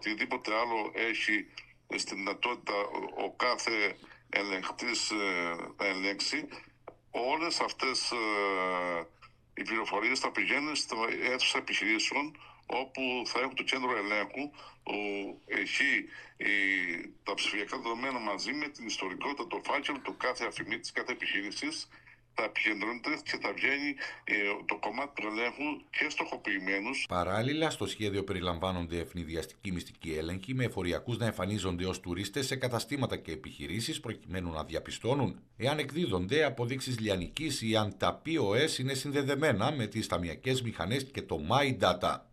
οτιδήποτε άλλο έχει στην δυνατότητα ο κάθε ελεγχτής να ελέγξει, όλες αυτές οι πληροφορίες θα πηγαίνουν στην αίθουσα επιχειρήσεων, όπου θα έχουν το κέντρο ελέγχου, που έχει τα ψηφιακά δεδομένα μαζί με την ιστορικότητα, το φάκελο του κάθε αφημίτης, κάθε επιχείρησης, θα επικεντρώνεται και θα βγαίνει το κομμάτι του ελέγχου και στοχοποιημένους. Παράλληλα, στο σχέδιο περιλαμβάνονται ευνηδιαστικοί μυστικοί έλεγχοι με εφοριακούς να εμφανίζονται ως τουρίστες σε καταστήματα και επιχειρήσεις προκειμένου να διαπιστώνουν εάν εκδίδονται αποδείξεις λιανικής ή αν τα POS είναι συνδεδεμένα με τις ταμειακές μηχανές και το My Data.